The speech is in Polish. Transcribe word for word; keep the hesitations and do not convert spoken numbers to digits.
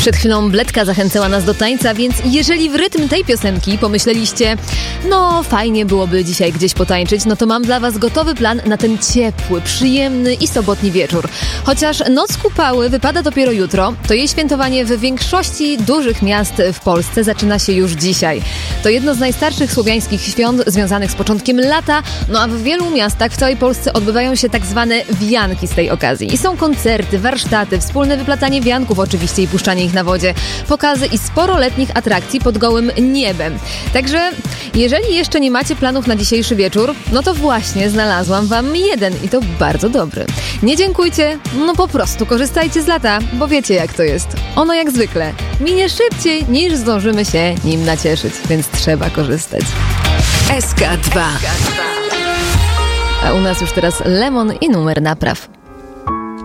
Przed chwilą Bledka zachęcała nas do tańca, więc jeżeli w rytm tej piosenki pomyśleliście, no fajnie byłoby dzisiaj gdzieś potańczyć, no to mam dla was gotowy plan na ten ciepły, przyjemny i sobotni wieczór. Chociaż Noc Kupały wypada dopiero jutro, to jej świętowanie w większości dużych miast w Polsce zaczyna się już dzisiaj. To jedno z najstarszych słowiańskich świąt związanych z początkiem lata, no a w wielu miastach w całej Polsce odbywają się tak zwane wianki z tej okazji. I są koncerty, warsztaty, wspólne wyplatanie wianków oczywiście i puszczanie ich na wodzie, pokazy i sporo letnich atrakcji pod gołym niebem. Także jeżeli jeszcze nie macie planów na dzisiejszy wieczór, no to właśnie znalazłam wam jeden i to bardzo dobry. Nie dziękujcie, no po prostu korzystajcie z lata, bo wiecie jak to jest. Ono jak zwykle minie szybciej niż zdążymy się nim nacieszyć, więc trzeba korzystać. S K dwa. A u nas już teraz Lemon i numer napraw.